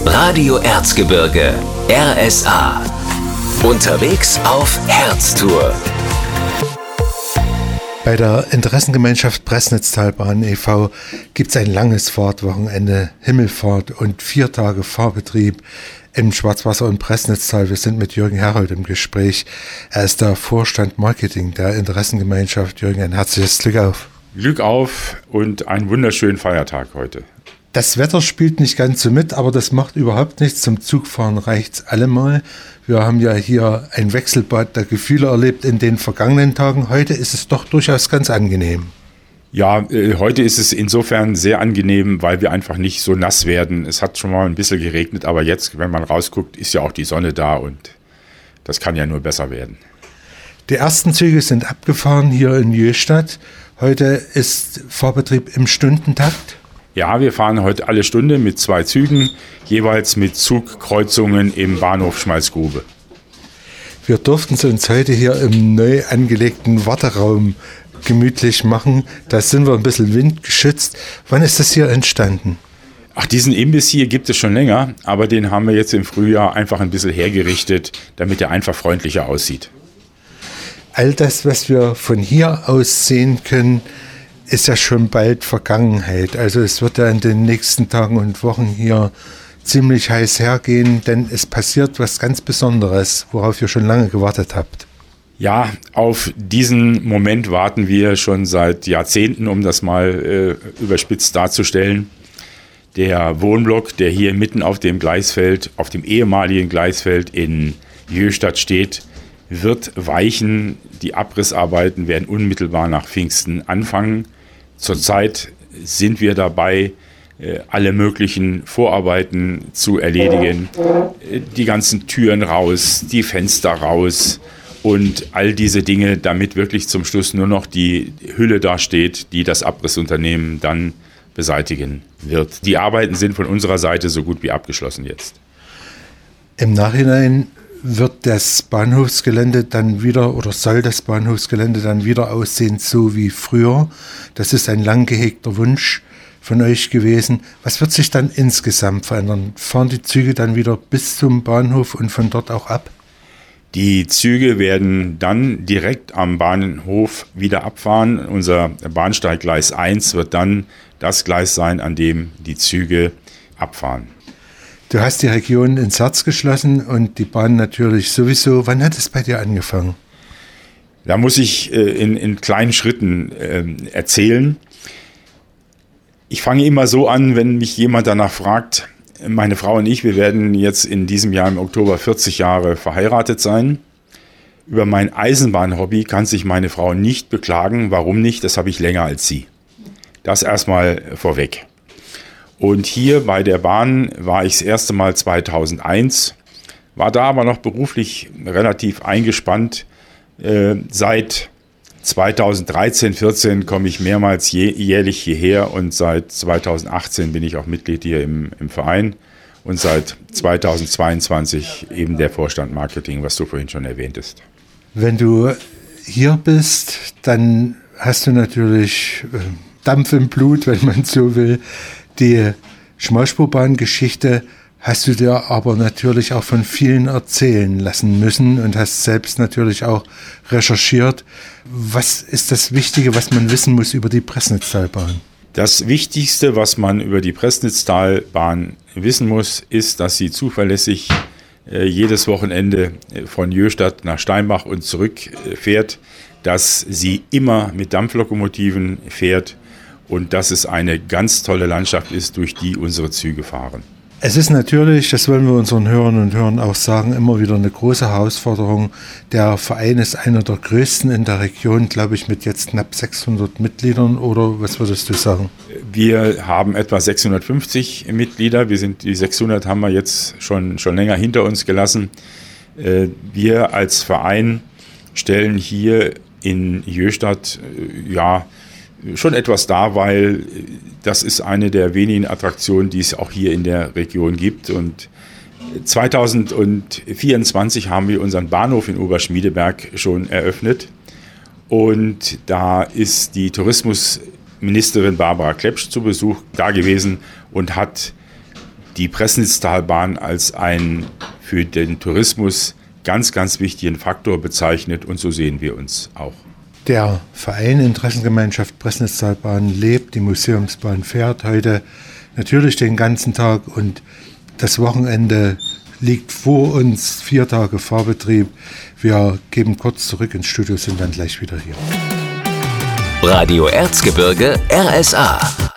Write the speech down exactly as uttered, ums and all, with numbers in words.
Radio Erzgebirge, R S A. Unterwegs auf Herztour. Bei der Interessengemeinschaft Pressnitztalbahn e V gibt es ein langes Fahrtwochenende, Himmelfahrt und vier Tage Fahrbetrieb im Schwarzwasser- und Pressnitztal. Wir sind mit Jürgen Herold im Gespräch. Er ist der Vorstand Marketing der Interessengemeinschaft. Jürgen, ein herzliches Glück auf. Glück auf und einen wunderschönen Feiertag heute. Das Wetter spielt nicht ganz so mit, aber das macht überhaupt nichts. Zum Zugfahren reicht's allemal. Wir haben ja hier ein Wechselbad der Gefühle erlebt in den vergangenen Tagen. Heute ist es doch durchaus ganz angenehm. Ja, äh, heute ist es insofern sehr angenehm, weil wir einfach nicht so nass werden. Es hat schon mal ein bisschen geregnet, aber jetzt, wenn man rausguckt, ist ja auch die Sonne da und das kann ja nur besser werden. Die ersten Züge sind abgefahren hier in Jöstadt. Heute ist Fahrbetrieb im Stundentakt. Ja, wir fahren heute alle Stunde mit zwei Zügen, jeweils mit Zugkreuzungen im Bahnhof Schmalzgrube. Wir durften es uns heute hier im neu angelegten Warteraum gemütlich machen. Da sind wir ein bisschen windgeschützt. Wann ist das hier entstanden? Ach, diesen Imbiss hier gibt es schon länger, aber den haben wir jetzt im Frühjahr einfach ein bisschen hergerichtet, damit er einfach freundlicher aussieht. All das, was wir von hier aus sehen können, ist ja schon bald Vergangenheit. Also es wird ja in den nächsten Tagen und Wochen hier ziemlich heiß hergehen, denn es passiert was ganz Besonderes, worauf ihr schon lange gewartet habt. Ja, auf diesen Moment warten wir schon seit Jahrzehnten, um das mal äh, überspitzt darzustellen. Der Wohnblock, der hier mitten auf dem Gleisfeld, auf dem ehemaligen Gleisfeld in Jöstadt steht, wird weichen. Die Abrissarbeiten werden unmittelbar nach Pfingsten anfangen. Zurzeit sind wir dabei, alle möglichen Vorarbeiten zu erledigen. Die ganzen Türen raus, die Fenster raus und all diese Dinge, damit wirklich zum Schluss nur noch die Hülle dasteht, die das Abrissunternehmen dann beseitigen wird. Die Arbeiten sind von unserer Seite so gut wie abgeschlossen jetzt. Im Nachhinein wird das Bahnhofsgelände dann wieder oder soll das Bahnhofsgelände dann wieder aussehen, so wie früher. Das ist ein lang gehegter Wunsch von euch gewesen. Was wird sich dann insgesamt verändern? Fahren die Züge dann wieder bis zum Bahnhof und von dort auch ab? Die Züge werden dann direkt am Bahnhof wieder abfahren. Unser Bahnsteiggleis eins wird dann das Gleis sein, an dem die Züge abfahren. Du hast die Region ins Herz geschlossen und die Bahn natürlich sowieso. Wann hat es bei dir angefangen? Da muss ich äh, in, in kleinen Schritten äh, erzählen. Ich fange immer so an, wenn mich jemand danach fragt. Meine Frau und ich, wir werden jetzt in diesem Jahr im Oktober vierzig Jahre verheiratet sein. Über mein Eisenbahnhobby kann sich meine Frau nicht beklagen. Warum nicht? Das habe ich länger als sie. Das erstmal vorweg. Und hier bei der Bahn war ich das erste Mal zweitausendeins, war da aber noch beruflich relativ eingespannt. Äh, seit zweitausenddreizehn, vierzehn komme ich mehrmals je, jährlich hierher und seit zweitausendachtzehn bin ich auch Mitglied hier im, im Verein und seit zweitausendzweiundzwanzig eben der Vorstand Marketing, was du vorhin schon erwähntest. Wenn du hier bist, dann hast du natürlich äh, Dampf im Blut, wenn man so will. Die Schmalspurbahn-Geschichte hast du dir aber natürlich auch von vielen erzählen lassen müssen und hast selbst natürlich auch recherchiert. Was ist das Wichtige, was man wissen muss über die Pressnitztalbahn? Das Wichtigste, was man über die Pressnitztalbahn wissen muss, ist, dass sie zuverlässig äh, jedes Wochenende von Jöstadt nach Steinbach und zurück äh, fährt, dass sie immer mit Dampflokomotiven fährt, und dass es eine ganz tolle Landschaft ist, durch die unsere Züge fahren. Es ist natürlich, das wollen wir unseren Hörern und Hörern auch sagen, immer wieder eine große Herausforderung. Der Verein ist einer der größten in der Region, glaube ich, mit jetzt knapp sechshundert Mitgliedern. Oder was würdest du sagen? Wir haben etwa sechshundertfünfzig Mitglieder. Wir sind, die sechshundert haben wir jetzt schon, schon länger hinter uns gelassen. Wir als Verein stellen hier in Jöstadt, ja, schon etwas dar, weil das ist eine der wenigen Attraktionen, die es auch hier in der Region gibt. Und zweitausendvierundzwanzig haben wir unseren Bahnhof in Oberschmiedeberg schon eröffnet. Und da ist die Tourismusministerin Barbara Klepsch zu Besuch da gewesen und hat die Pressnitztalbahn als einen für den Tourismus ganz, ganz wichtigen Faktor bezeichnet und so sehen wir uns auch. Der Verein Interessengemeinschaft Pressnitztalbahn lebt, die Museumsbahn fährt heute natürlich den ganzen Tag und das Wochenende liegt vor uns, vier Tage Fahrbetrieb. Wir geben kurz zurück ins Studio, sind dann gleich wieder hier. Radio Erzgebirge R S A.